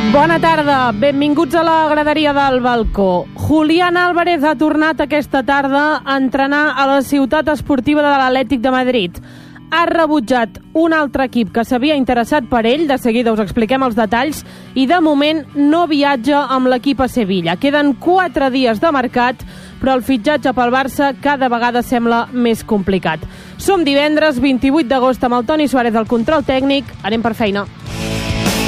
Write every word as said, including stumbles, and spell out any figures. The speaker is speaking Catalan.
Bona tarda, benvinguts a la graderia del balcó. Julián Álvarez ha tornat aquesta tarda a entrenar a la ciutat esportiva de l'Atlètic de Madrid. Ha rebutjat un altre equip que s'havia interessat per ell, de seguida us expliquem els detalls, i de moment no viatja amb l'equip a Sevilla. Queden quatre dies de mercat, però el fitxatge pel Barça cada vegada sembla més complicat. Som divendres vint-i-vuit d'agost amb el Toni Suárez al control tècnic. Anem per feina.